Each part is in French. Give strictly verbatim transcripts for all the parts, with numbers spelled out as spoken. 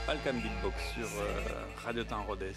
Balkan Beatbox sur euh, Radio Temps Rhodes.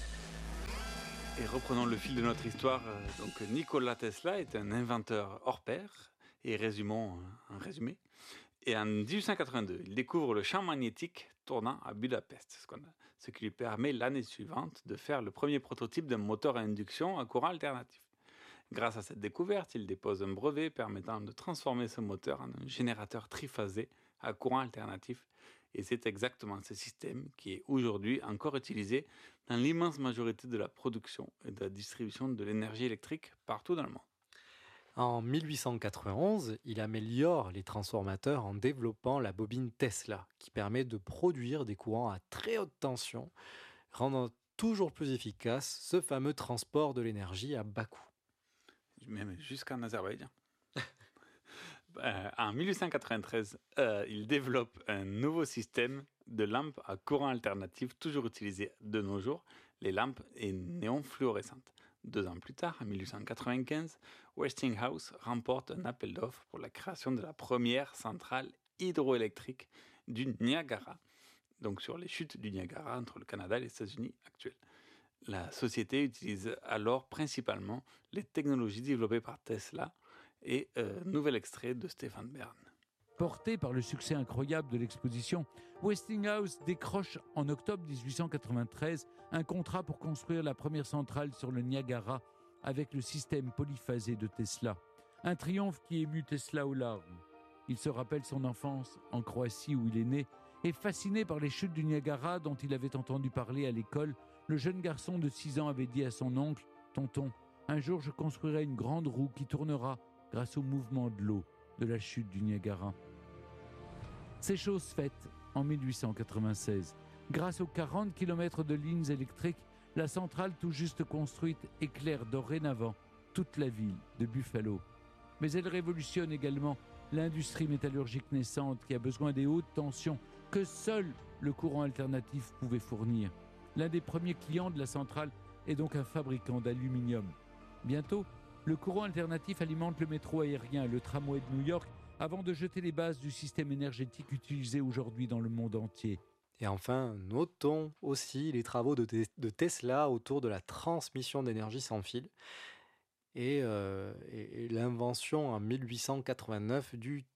Et reprenons le fil de notre histoire. Donc, Nikola Tesla est un inventeur hors pair. Et résumons un résumé. Et en dix-huit cent quatre-vingt-deux, il découvre le champ magnétique tournant à Budapest, ce, qu'on a, ce qui lui permet l'année suivante de faire le premier prototype d'un moteur à induction à courant alternatif. Grâce à cette découverte, il dépose un brevet permettant de transformer ce moteur en un générateur triphasé à courant alternatif. Et c'est exactement ce système qui est aujourd'hui encore utilisé dans l'immense majorité de la production et de la distribution de l'énergie électrique partout dans le monde. En dix-huit cent quatre-vingt-onze, il améliore les transformateurs en développant la bobine Tesla, qui permet de produire des courants à très haute tension, rendant toujours plus efficace ce fameux transport de l'énergie à bas coût. Même jusqu'en Azerbaïdjan. euh, en dix-huit cent quatre-vingt-treize, euh, il développe un nouveau système de lampes à courant alternatif, toujours utilisé de nos jours, les lampes néon fluorescentes. Deux ans plus tard, en dix-huit cent quatre-vingt-quinze, Westinghouse remporte un appel d'offres pour la création de la première centrale hydroélectrique du Niagara, donc sur les chutes du Niagara entre le Canada et les États-Unis actuels. La société utilise alors principalement les technologies développées par Tesla et euh, nouvel extrait de Stéphane Bern. Porté par le succès incroyable de l'exposition, Westinghouse décroche en octobre dix-huit cent quatre-vingt-treize un contrat pour construire la première centrale sur le Niagara avec le système polyphasé de Tesla. Un triomphe qui émut Tesla aux larmes. Il se rappelle son enfance en Croatie où il est né et fasciné par les chutes du Niagara dont il avait entendu parler à l'école, le jeune garçon de six ans avait dit à son oncle « Tonton, un jour je construirai une grande roue qui tournera grâce au mouvement de l'eau de la chute du Niagara. » C'est chose faite en dix-huit cent quatre-vingt-seize. Grâce aux quarante kilomètres de lignes électriques, la centrale tout juste construite éclaire dorénavant toute la ville de Buffalo. Mais elle révolutionne également l'industrie métallurgique naissante qui a besoin des hautes tensions que seul le courant alternatif pouvait fournir. L'un des premiers clients de la centrale est donc un fabricant d'aluminium. Bientôt, le courant alternatif alimente le métro aérien, le tramway de New York, avant de jeter les bases du système énergétique utilisé aujourd'hui dans le monde entier. Et enfin, notons aussi les travaux de, te- de Tesla autour de la transmission d'énergie sans fil et, euh, et- et l'invention en dix-huit cent quatre-vingt-neuf du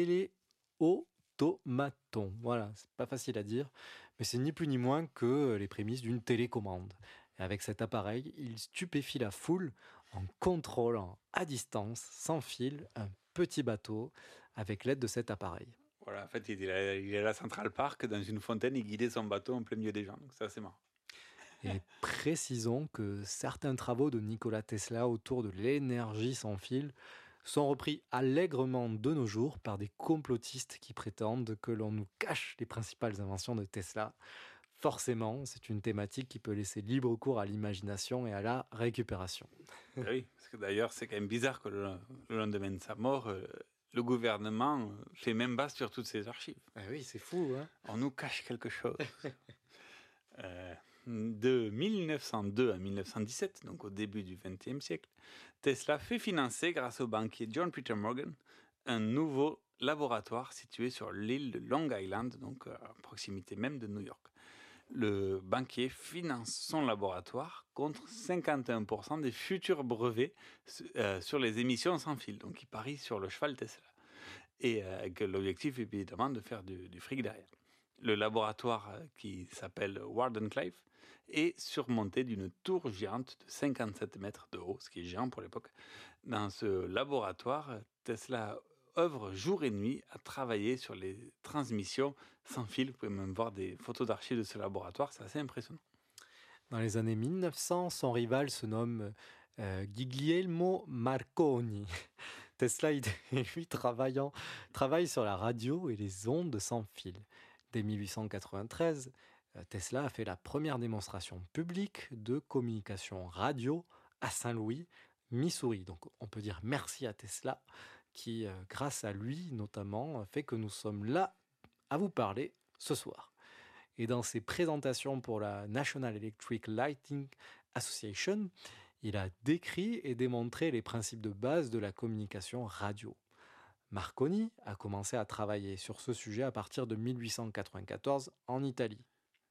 téléautomaton. Voilà, c'est pas facile à dire, mais c'est ni plus ni moins que les prémices d'une télécommande. Et avec cet appareil, il stupéfie la foule en contrôlant à distance, sans fil, un petit bateau avec l'aide de cet appareil. Voilà, en fait, il est, il est à la Central Park, dans une fontaine, il guidait son bateau en plein milieu des gens. Donc ça, c'est marrant. Et précisons que certains travaux de Nikola Tesla autour de l'énergie sans fil sont repris allègrement de nos jours par des complotistes qui prétendent que l'on nous cache les principales inventions de Tesla. Forcément, c'est une thématique qui peut laisser libre cours à l'imagination et à la récupération. Ah oui, parce que d'ailleurs, c'est quand même bizarre que le, le lendemain de sa mort, euh, le gouvernement euh, fait même base sur toutes ses archives. Ah oui, c'est fou, hein. On nous cache quelque chose. euh, de mille neuf cent deux à mille neuf cent dix-sept, donc au début du vingtième siècle, Tesla fait financer, grâce au banquier John Peter Morgan, un nouveau laboratoire situé sur l'île de Long Island, donc à proximité même de New York. Le banquier finance son laboratoire contre cinquante et un pour cent des futurs brevets euh, sur les émissions sans fil. Donc il parie sur le cheval Tesla. Et euh, que l'objectif est évidemment de faire du, du fric derrière. Le laboratoire euh, qui s'appelle Wardenclyffe est surmonté d'une tour géante de cinquante-sept mètres de haut, ce qui est géant pour l'époque. Dans ce laboratoire, Tesla œuvre jour et nuit à travailler sur les transmissions sans fil. Vous pouvez même voir des photos d'archives de ce laboratoire, c'est assez impressionnant. Dans les années mille neuf cents, son rival se nomme euh, Guglielmo Marconi. Tesla, lui, travaillant, travaille sur la radio et les ondes sans fil. Dès dix-huit cent quatre-vingt-treize, Tesla a fait la première démonstration publique de communication radio à Saint-Louis, Missouri. Donc on peut dire merci à Tesla qui, euh, grâce à lui notamment, fait que nous sommes là à vous parler ce soir. Et dans ses présentations pour la National Electric Lighting Association, il a décrit et démontré les principes de base de la communication radio. Marconi a commencé à travailler sur ce sujet à partir de dix-huit cent quatre-vingt-quatorze en Italie.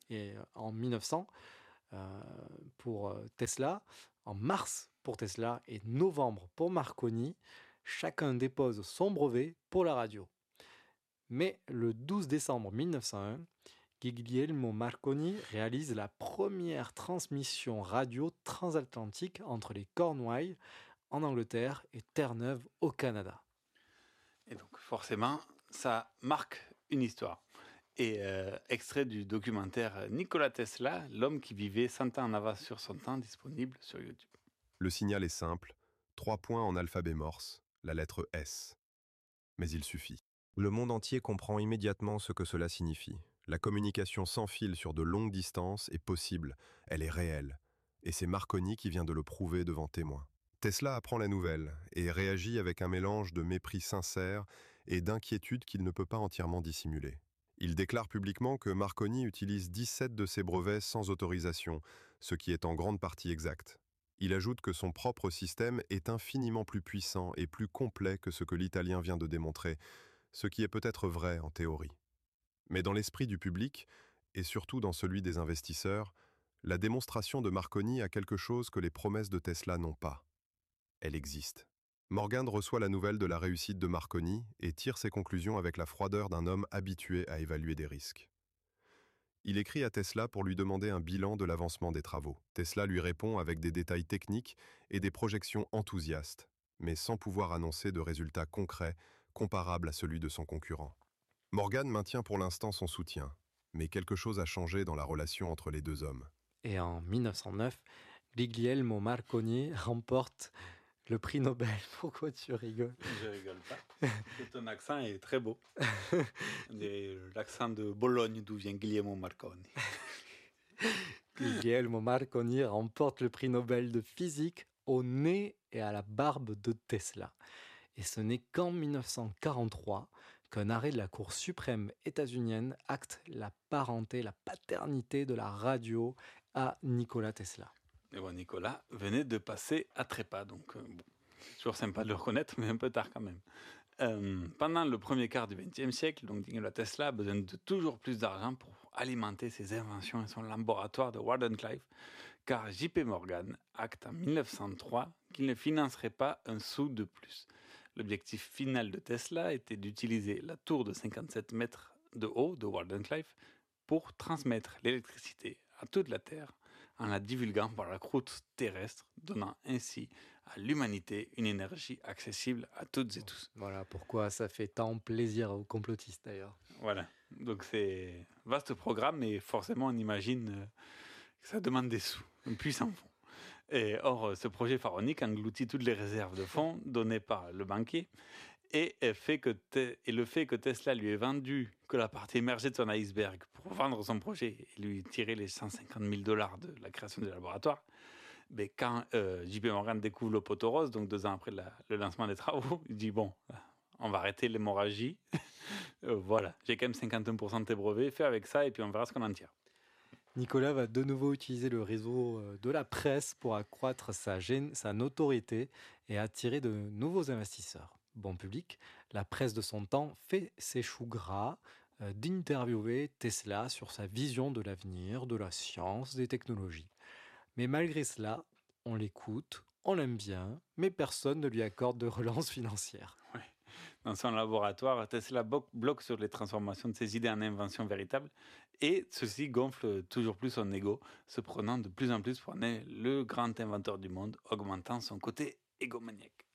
Et en mille neuf cents, euh, pour Tesla, en mars pour Tesla et novembre pour Marconi, chacun dépose son brevet pour la radio. Mais le douze décembre mille neuf cent un, Guglielmo Marconi réalise la première transmission radio transatlantique entre les Cornouailles en Angleterre et Terre-Neuve au Canada. Et donc forcément, ça marque une histoire. Et euh, extrait du documentaire Nikola Tesla, l'homme qui vivait cent ans en avance sur son temps, disponible sur YouTube. Le signal est simple, trois points en alphabet morse, la lettre S. Mais il suffit. Le monde entier comprend immédiatement ce que cela signifie. La communication sans fil sur de longues distances est possible, elle est réelle. Et c'est Marconi qui vient de le prouver devant témoins. Tesla apprend la nouvelle et réagit avec un mélange de mépris sincère et d'inquiétude qu'il ne peut pas entièrement dissimuler. Il déclare publiquement que Marconi utilise dix-sept de ses brevets sans autorisation, ce qui est en grande partie exact. Il ajoute que son propre système est infiniment plus puissant et plus complet que ce que l'Italien vient de démontrer, ce qui est peut-être vrai en théorie. Mais dans l'esprit du public, et surtout dans celui des investisseurs, la démonstration de Marconi a quelque chose que les promesses de Tesla n'ont pas. Elle existe. Morgan reçoit la nouvelle de la réussite de Marconi et tire ses conclusions avec la froideur d'un homme habitué à évaluer des risques. Il écrit à Tesla pour lui demander un bilan de l'avancement des travaux. Tesla lui répond avec des détails techniques et des projections enthousiastes, mais sans pouvoir annoncer de résultats concrets comparables à celui de son concurrent. Morgan maintient pour l'instant son soutien, mais quelque chose a changé dans la relation entre les deux hommes. Et en mille neuf cent neuf, Guglielmo Marconi remporte le prix Nobel. Pourquoi tu rigoles? Je rigole pas. Ton accent est très beau. L'accent de Bologne, d'où vient Guglielmo Marconi. Guglielmo Marconi remporte le prix Nobel de physique au nez et à la barbe de Tesla. Et ce n'est qu'en mille neuf cent quarante-trois qu'un arrêt de la Cour suprême états-unienne acte la parenté, la paternité de la radio à Nikola Tesla. Et bon, Nicolas venait de passer à trépas, donc euh, bon, c'est toujours sympa de le reconnaître, mais un peu tard quand même. Euh, pendant le premier quart du vingtième siècle, donc Nikola Tesla a besoin de toujours plus d'argent pour alimenter ses inventions et son laboratoire de Wardenclyffe, car J P Morgan acte en mille neuf cent trois qu'il ne financerait pas un sou de plus. L'objectif final de Tesla était d'utiliser la tour de cinquante-sept mètres de haut de Wardenclyffe pour transmettre l'électricité à toute la Terre en la divulguant par la croûte terrestre, donnant ainsi à l'humanité une énergie accessible à toutes et tous. Voilà pourquoi ça fait tant plaisir aux complotistes d'ailleurs. Voilà, donc c'est un vaste programme, mais forcément on imagine que ça demande des sous, un puissant fonds. Et or, ce projet pharaonique engloutit toutes les réserves de fonds données par le banquier et, fait que te- et le fait que Tesla lui ait vendu que la partie émergée de son iceberg pour vendre son projet et lui tirer les cent cinquante mille dollars de la création du laboratoire, mais quand euh, J P Morgan découvre le poteau rose, donc deux ans après la- le lancement des travaux, il dit bon, on va arrêter l'hémorragie. euh, voilà, j'ai quand même cinquante et un pour cent de tes brevets, fais avec ça et puis on verra ce qu'on en tire. Nicolas va de nouveau utiliser le réseau de la presse pour accroître sa, gén- sa notoriété et attirer de nouveaux investisseurs. Bon public, la presse de son temps fait ses choux gras euh, d'interviewer Tesla sur sa vision de l'avenir, de la science, des technologies. Mais malgré cela, on l'écoute, on l'aime bien, mais personne ne lui accorde de relance financière. Dans son laboratoire, Tesla bo- bloque sur les transformations de ses idées en inventions véritables et ceci gonfle toujours plus son ego, se prenant de plus en plus pour être le grand inventeur du monde, augmentant son côté égomaniaque.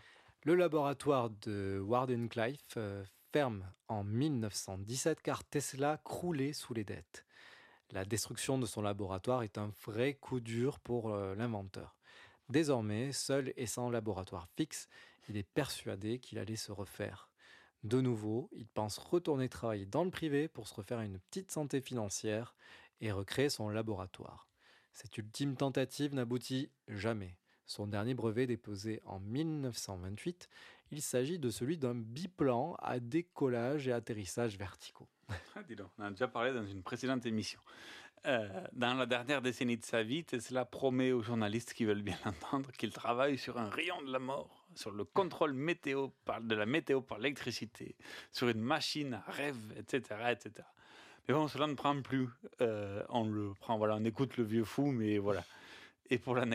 Le laboratoire de Wardenclyffe euh, ferme en mille neuf cent dix-sept car Tesla croulait sous les dettes. La destruction de son laboratoire est un vrai coup dur pour euh, l'inventeur. Désormais, seul et sans laboratoire fixe, il est persuadé qu'il allait se refaire. De nouveau, il pense retourner travailler dans le privé pour se refaire une petite santé financière et recréer son laboratoire. Cette ultime tentative n'aboutit jamais. Son dernier brevet déposé en mille neuf cent vingt-huit, il s'agit de celui d'un biplan à décollage et atterrissage verticaux. Ah, dis donc, on en a déjà parlé dans une précédente émission. Euh, dans la dernière décennie de sa vie, Tesla promet aux journalistes qui veulent bien l'entendre qu'il travaille sur un rayon de la mort, sur le contrôle météo par, de la météo par l'électricité, sur une machine à rêve, et cetera, et cetera. Mais bon, cela ne prend plus. Euh, on le prend, voilà, on écoute le vieux fou, mais voilà. Et pour l'anecdote,